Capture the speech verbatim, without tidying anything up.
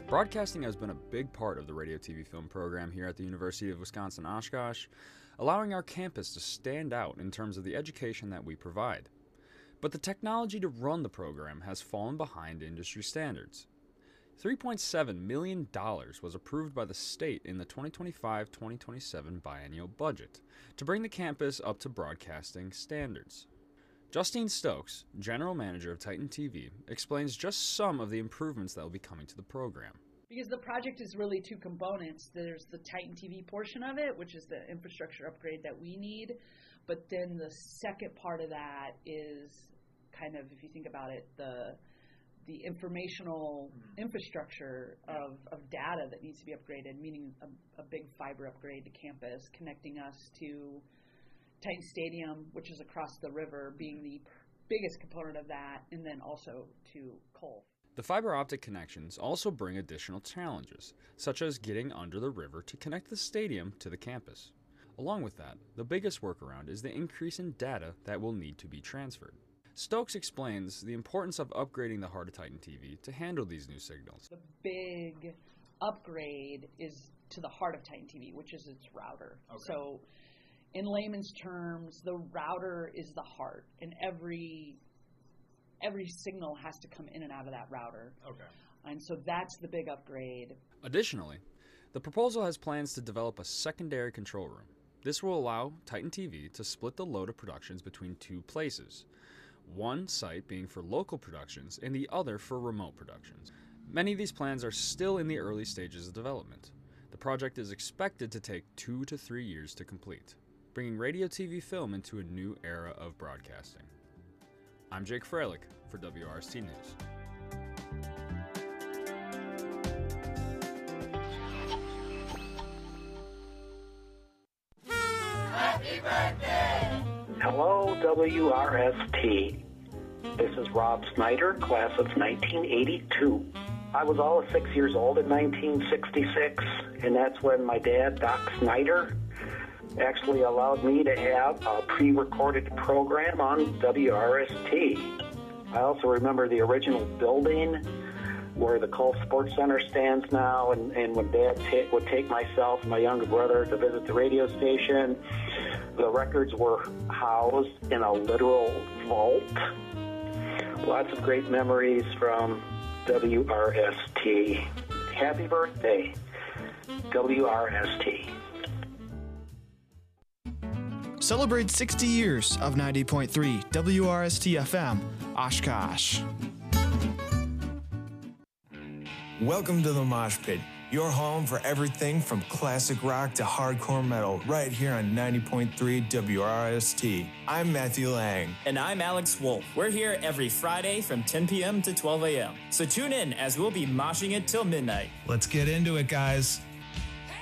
Broadcasting has been a big part of the radio, T V, film program here at the University of Wisconsin-Oshkosh, allowing our campus to stand out in terms of the education that we provide. But the technology to run the program has fallen behind industry standards. three point seven million dollars was approved by the state in the twenty twenty-five twenty twenty-seven biennial budget to bring the campus up to broadcasting standards. Justine Stokes, General Manager of Titan T V, explains just some of the improvements that will be coming to the program. Because the project is really two components. There's the Titan T V portion of it, which is the infrastructure upgrade that we need. But then the second part of that is kind of, if you think about it, the the informational mm-hmm. infrastructure of, of data that needs to be upgraded, meaning a, a big fiber upgrade to campus, connecting us to Titan Stadium, which is across the river, being the biggest component of that, and then also to Cole. The fiber optic connections also bring additional challenges, such as getting under the river to connect the stadium to the campus. Along with that, the biggest workaround is the increase in data that will need to be transferred. Stokes explains the importance of upgrading the heart of Titan T V to handle these new signals. The big upgrade is to the heart of Titan T V, which is its router. Okay. So in layman's terms, the router is the heart, and every every signal has to come in and out of that router. Okay. And so that's the big upgrade. Additionally, the proposal has plans to develop a secondary control room. This will allow Titan T V to split the load of productions between two places, one site being for local productions and the other for remote productions. Many of these plans are still in the early stages of development. The project is expected to take two to three years to complete, bringing radio, T V, film into a new era of broadcasting. I'm Jake Freilich for W R S T News. Happy birthday! Hello, W R S T. This is Rob Snyder, class of nineteen eighty-two. I was all of six years old in nineteen sixty-six, and that's when my dad, Doc Snyder, actually allowed me to have a pre-recorded program on W R S T. I also remember the original building where the Cole Sports Center stands now, and, and when Dad ta- would take myself and my younger brother to visit the radio station, the records were housed in a literal vault. Lots of great memories from W R S T. Happy birthday, W R S T. Celebrate sixty years of ninety point three W R S T F M, Oshkosh. Welcome to the Mosh Pit, your home for everything from classic rock to hardcore metal, right here on ninety point three W R S T. I'm Matthew Lang. And I'm Alex Wolf. We're here every Friday from ten p.m. to twelve a.m. So tune in as we'll be moshing it till midnight. Let's get into it, guys.